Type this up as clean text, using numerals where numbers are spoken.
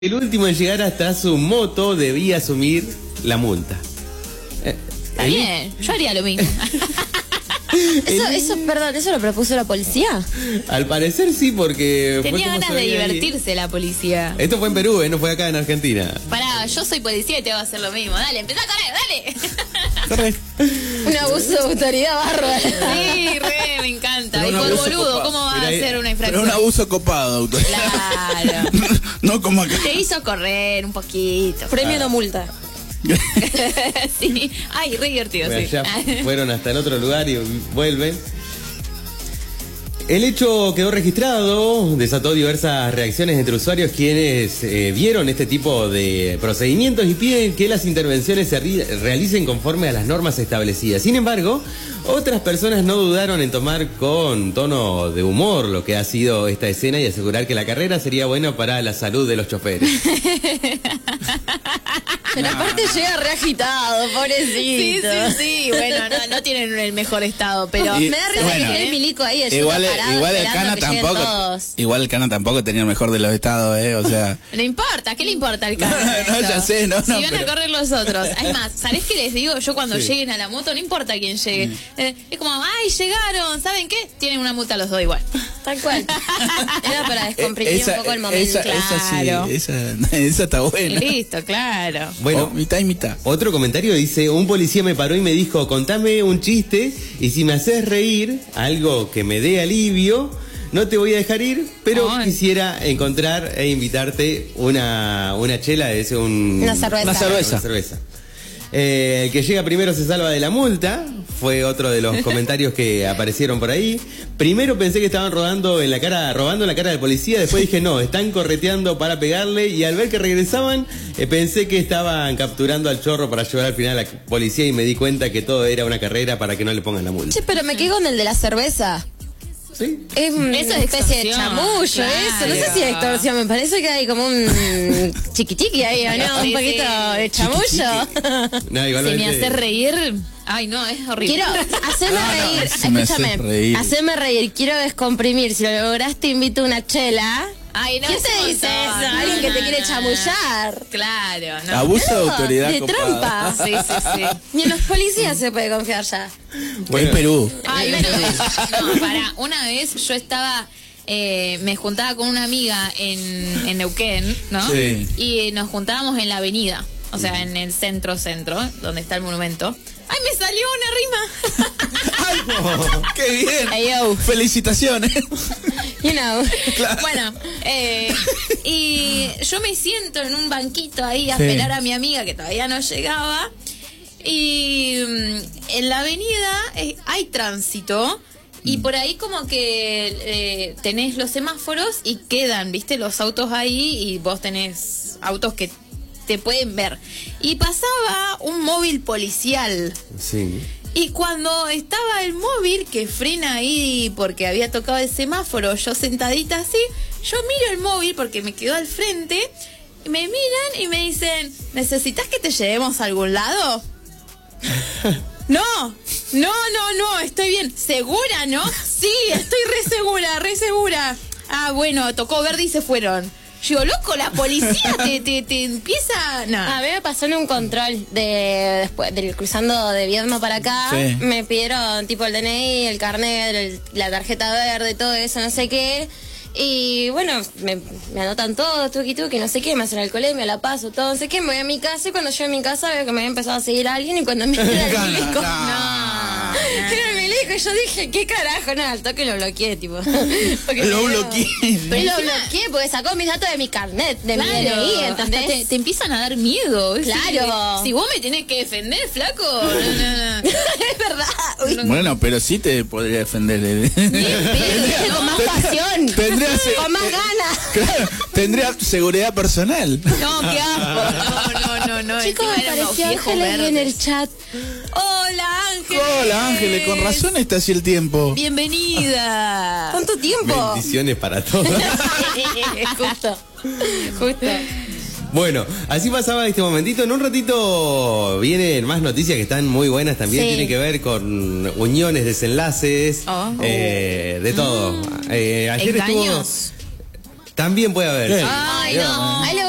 El último en llegar hasta su moto debía asumir la multa. Está bien, yo haría lo mismo. Perdón, ¿eso lo propuso la policía? Al parecer sí, porque... Tenía ganas de divertirse la policía. Esto fue en Perú, no fue acá en Argentina. Pará, yo soy policía y te voy a hacer lo mismo. Dale, empezá a correr, dale. Corre. Un abuso de autoridad bárbaro. Sí, me encanta. Y por boludo, ¿cómo va a hacer una infracción? Pero un abuso copado, autoridad. Claro. No como acá. Te hizo correr un poquito. Premio no multa. Sí. Ay, re divertido, Bueno, sí. ya fueron hasta el otro lugar y vuelven. El hecho quedó registrado, desató diversas reacciones entre usuarios quienes vieron este tipo de procedimientos y piden que las intervenciones se realicen conforme a las normas establecidas. Sin embargo, otras personas no dudaron en tomar con tono de humor lo que ha sido esta escena y asegurar que la carrera sería buena para la salud de los choferes. Pero aparte llega re agitado, pobrecito. Sí. Bueno, no tienen el mejor estado, pero... Me da risa que esté el milico ahí Igual el Cana tampoco. Igual el Cana tampoco tenía el mejor de los estados, o sea. No importa, ¿qué le importa al Cana? No, ya sé, no. Si van a correr los otros. Es más, ¿sabés qué les digo? Yo cuando lleguen a la moto, no importa quién llegue. Es como, ay, llegaron, ¿saben qué? Tienen una multa los dos igual. Tal cual. Era para descomprimir un poco el momento. Claro. Esa está buena. Listo, claro. Bueno, mitad y mitad. Otro comentario dice, un policía me paró y me dijo, contame un chiste y si me haces reír, algo que me dé alivio, no te voy a dejar ir, pero quisiera encontrar e invitarte una chela, una cerveza. El que llega primero se salva de la multa, fue otro de los comentarios que aparecieron por ahí. Primero pensé que estaban robando la cara del policía, después dije no, están correteando para pegarle y al ver que regresaban pensé que estaban capturando al chorro para llevar al final a la policía y me di cuenta que todo era una carrera para que no le pongan la multa. Che, pero me quedo con el de la cerveza. ¿Sí? Es una especie de chamullo, claro. eso. No sé si es extorsión, me parece que hay como un chiquichiqui ahí, ¿o no? Un poquito de chamullo. No, Si me hace reír... Ay, no, es horrible. Quiero hacerme reír. Escúchame, hacerme reír. Quiero descomprimir. Si lo lograste, invito una chela. Ay, no. ¿Quién te dice eso? Alguien que te quiere chamullar. Claro, no. Abuso de autoridad de copada. trampa. Sí. Ni en los policías se puede confiar ya. Bueno. En Perú. Ay, no, pará. Una vez yo estaba... me juntaba con una amiga en Neuquén, ¿no? Sí. Y nos juntábamos en la avenida. O sea, en el centro, donde está el monumento. ¡Ay, me salió una rima! ¡Ay, no! ¡Qué bien! Hey, yo. Felicitaciones. You know. Claro. Bueno, y yo me siento en un banquito ahí a esperar a mi amiga que todavía no llegaba. Y en la avenida hay tránsito. Y por ahí como que tenés los semáforos y quedan, ¿viste? Los autos ahí y vos tenés autos que te pueden ver. Y pasaba un móvil policial. Sí. Y cuando estaba el móvil que frena ahí porque había tocado el semáforo, yo sentadita así, yo miro el móvil porque me quedó al frente, y me miran y me dicen, ¿necesitas que te llevemos a algún lado? No, estoy bien. ¿Segura, no? Sí, estoy re segura. Ah, bueno, tocó verde y se fueron. Yo digo, loco, la policía te empieza... No. A mí me pasó en un control después del cruzando de Viedma para acá. Sí. Me pidieron tipo el DNI, el carnet, la tarjeta verde, todo eso, no sé qué. Y bueno, me anotan todo, tuqui, no sé qué, me hacen alcoholemia, la paso, todo, no sé qué, me voy a mi casa y cuando llego a mi casa veo que me había empezado a seguir a alguien y cuando me era el milico. Era el milico y yo dije, ¿qué carajo? No, al toque lo bloqueé, tipo. Lo bloqueé. Pero lo bloqueé porque sacó mis datos de mi carnet, de mi DNI, hasta ¿entendés? te empiezan a dar miedo. Claro. Si vos me tenés que defender, flaco. No. Es verdad. Uy, Bueno, pero sí te podría defender. con más pasión. Con más ganas. Claro, tendría seguridad personal. No, qué asco. No. Chicos, me Encima eran unos pareció viejos Ángeles en verdes. el chat. Hola, Ángeles. Hola, Ángeles, con razón está así el tiempo. Bienvenida. ¿Tanto tiempo? Bendiciones para todos. Justo. Bueno, así pasaba este momentito. En un ratito vienen más noticias que están muy buenas también. Sí. Tienen que ver con uniones, desenlaces, de todo. Ayer estuvo... Engaños. También puede haber. Sí. Ay, no. Ahí